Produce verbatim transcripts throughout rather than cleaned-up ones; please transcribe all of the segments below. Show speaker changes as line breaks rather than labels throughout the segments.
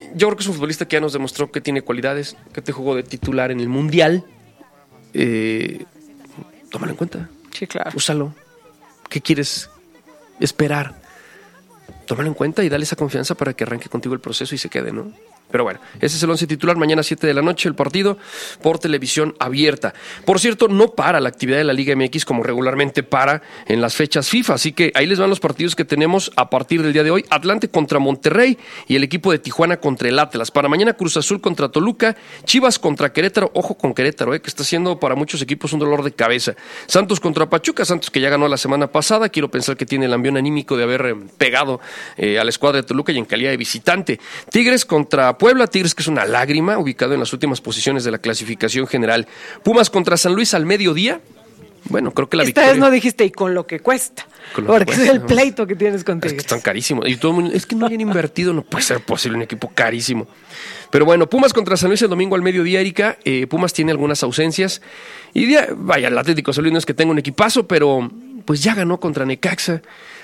yo creo que es un futbolista que ya nos demostró que tiene cualidades, que te jugó de titular en el Mundial. Eh, tómalo en cuenta.
Sí, claro.
Úsalo. ¿Qué quieres esperar? Tómalo en cuenta y dale esa confianza para que arranque contigo el proceso y se quede, ¿no? Pero bueno, ese es el once titular, mañana siete de la noche el partido por televisión abierta. Por cierto, no para la actividad de la Liga M X como regularmente para en las fechas FIFA, así que ahí les van los partidos que tenemos a partir del día de hoy. Atlante contra Monterrey y el equipo de Tijuana contra el Atlas. Para mañana Cruz Azul contra Toluca, Chivas contra Querétaro, ojo con Querétaro, eh, que está siendo para muchos equipos un dolor de cabeza. Santos contra Pachuca, Santos que ya ganó la semana pasada, quiero pensar que tiene el ambiente anímico de haber eh, pegado eh, a la escuadra de Toluca y en calidad de visitante. Tigres contra Puebla, Tigres que es una lágrima, ubicado en las últimas posiciones de la clasificación general. Pumas contra San Luis al mediodía. Bueno, creo que la
Esta
victoria...
vez no dijiste y con lo que cuesta,
Con lo
porque
que
es
cuesta,
el
¿no?
pleito que tienes con
Es
Tigres.
que están carísimos. Y todo el mundo, es que no hayan invertido, no puede ser posible, un equipo carísimo. Pero bueno, Pumas contra San Luis el domingo al mediodía, Erika. Eh, Pumas tiene algunas ausencias. Y ya, vaya, el Atlético San Luis no es que tenga un equipazo, pero pues ya ganó contra Necaxa.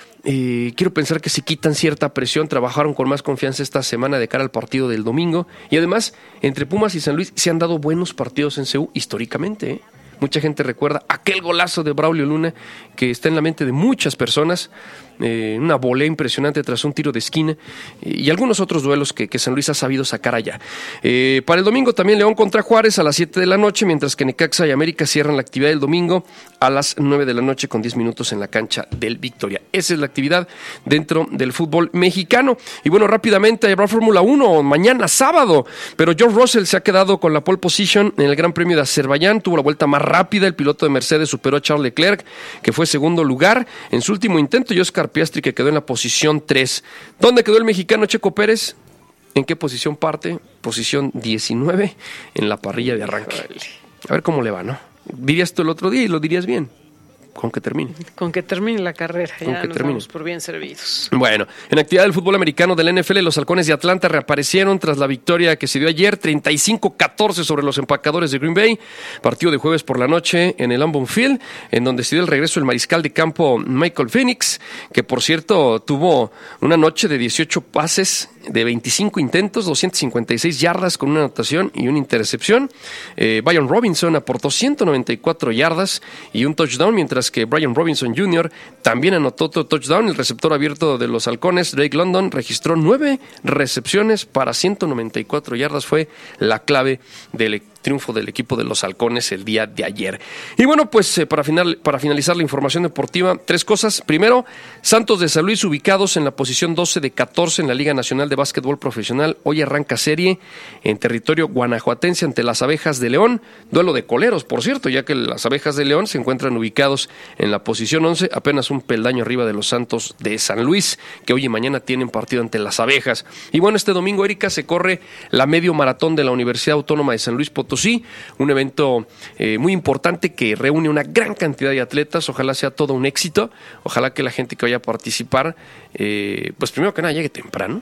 Eh, quiero pensar que se quitan cierta presión, trabajaron con más confianza esta semana de cara al partido del domingo y además entre Pumas y San Luis se han dado buenos partidos en C U históricamente, ¿eh? Mucha gente recuerda aquel golazo de Braulio Luna que está en la mente de muchas personas, eh, una volea impresionante tras un tiro de esquina eh, y algunos otros duelos que, que San Luis ha sabido sacar allá. Eh, para el domingo también León contra Juárez a las siete de la noche, mientras que Necaxa y América cierran la actividad del domingo a las nueve de la noche con diez minutos en la cancha del Victoria. Esa es la actividad dentro del fútbol mexicano. Y bueno, rápidamente habrá Fórmula uno mañana sábado, pero George Russell se ha quedado con la pole position en el Gran Premio de Azerbaiyán, tuvo la vuelta más rápida, el piloto de Mercedes superó a Charles Leclerc, que fue segundo lugar en su último intento, y Oscar Piastri, que quedó en la posición tres. ¿Dónde quedó el mexicano Checo Pérez? ¿En qué posición parte? Posición diecinueve en la parrilla de arranque. A ver cómo le va, ¿no? Dirías tú el otro día y lo dirías bien. Con que termine.
Con que termine la carrera,
Con
ya
que
nos
termine.
vamos por bien servidos.
Bueno, en actividad del fútbol americano de la N F L, los Halcones de Atlanta reaparecieron tras la victoria que se dio ayer, treinta y cinco a catorce sobre los Empacadores de Green Bay. Partido de jueves por la noche en el Lambeau Field, en donde se dio el regreso el mariscal de campo Michael Penix, que por cierto tuvo una noche de dieciocho pases de veinticinco intentos, doscientas cincuenta y seis yardas con una anotación y una intercepción. Eh, Brian Robinson aportó ciento noventa y cuatro yardas y un touchdown, mientras que Brian Robinson junior también anotó otro touchdown. El receptor abierto de los Halcones, Drake London, registró nueve recepciones para ciento noventa y cuatro yardas. Fue la clave del triunfo del equipo de los Halcones el día de ayer. Y bueno, pues eh, para, final, para finalizar la información deportiva, tres cosas. Primero, Santos de San Luis ubicados en la posición doce de catorce en la Liga Nacional de Básquetbol Profesional. Hoy arranca serie en territorio guanajuatense ante las Abejas de León. Duelo de coleros, por cierto, ya que las Abejas de León se encuentran ubicados en la posición once, apenas un peldaño arriba de los Santos de San Luis, que hoy y mañana tienen partido ante las Abejas. Y bueno, este domingo, Erika, se corre la medio maratón de la Universidad Autónoma de San Luis Potosí. Sí, un evento eh, muy importante que reúne una gran cantidad de atletas. Ojalá sea todo un éxito, ojalá que la gente que vaya a participar, eh, pues primero que nada llegue temprano,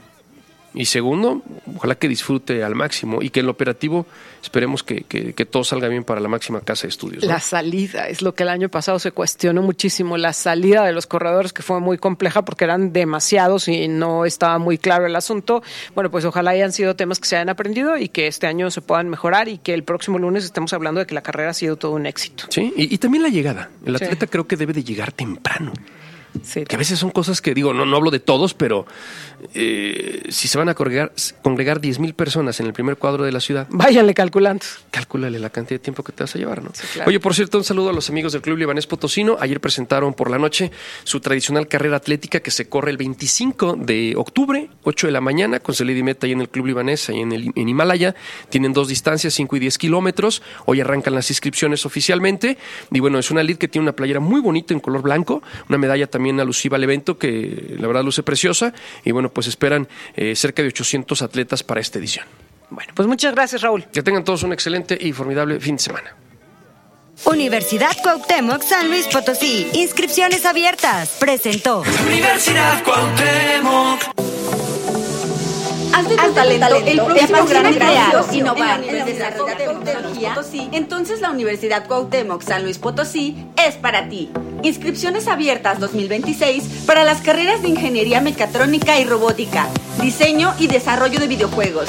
y segundo, ojalá que disfrute al máximo y que en lo operativo esperemos que, que, que todo salga bien para la máxima casa de estudios, ¿no?
La salida es lo que el año pasado se cuestionó muchísimo, la salida de los corredores, que fue muy compleja porque eran demasiados y no estaba muy claro el asunto. Bueno, pues ojalá hayan sido temas que se hayan aprendido y que este año se puedan mejorar y que el próximo lunes estemos hablando de que la carrera ha sido todo un éxito.
Sí, y, y también la llegada. El
Sí.
atleta creo que debe de llegar temprano.
Sí,
Que a veces son cosas que digo, no, no hablo de todos, pero eh, si se van a congregar, congregar diez mil personas en el primer cuadro de la ciudad,
váyanle calculando.
cálculale la cantidad de tiempo que te vas a llevar, ¿no?
Sí, claro.
Oye, por cierto, un saludo a los amigos del Club Libanés Potosino. Ayer presentaron por la noche su tradicional carrera atlética que se corre el veinticinco de octubre, ocho de la mañana, con salida y meta ahí en el Club Libanés, ahí en, el, en Himalaya. Tienen dos distancias, cinco y diez kilómetros. Hoy arrancan las inscripciones oficialmente. Y bueno, es una lead que tiene una playera muy bonita en color blanco, una medalla también alusiva al evento que la verdad luce preciosa. Y bueno, pues esperan eh, cerca de ochocientos atletas para esta edición.
Bueno, pues muchas gracias, Raúl.
Que tengan todos un excelente y formidable fin de semana.
Universidad Cuauhtémoc San Luis Potosí. Inscripciones abiertas. Presentó.
Universidad Cuauhtémoc.
Haz de tu talento, talento el próximo gran crear, innovar en el desarrollo de tecnología. Entonces la Universidad Cuauhtémoc San Luis Potosí es para ti. Inscripciones abiertas dos mil veintiséis para las carreras de Ingeniería Mecatrónica y Robótica, Diseño y Desarrollo de Videojuegos,